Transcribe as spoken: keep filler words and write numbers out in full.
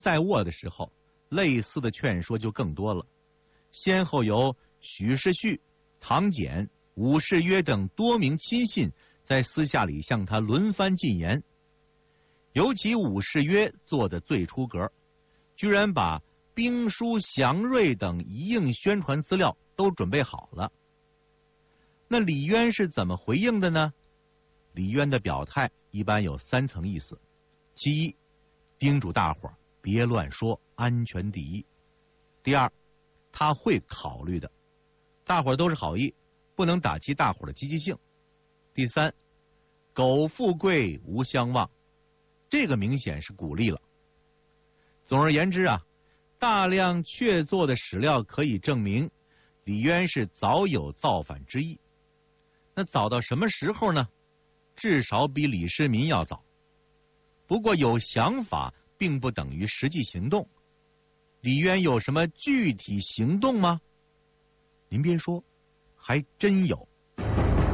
在握的时候，类似的劝说就更多了，先后由许世旭、唐简、武士约等多名亲信在私下里向他轮番进言。尤其武士约做的最出格，居然把兵书祥瑞等一应宣传资料都准备好了。那李渊是怎么回应的呢？李渊的表态一般有三层意思：其一，叮嘱大伙儿别乱说，安全第一；第二，他会考虑的，大伙儿都是好意，不能打击大伙儿的积极性；第三，苟富贵无相忘，这个明显是鼓励了。总而言之啊，大量确凿的史料可以证明李渊是早有造反之意。那早到什么时候呢？至少比李世民要早。不过有想法并不等于实际行动。李渊有什么具体行动吗？您别说，还真有。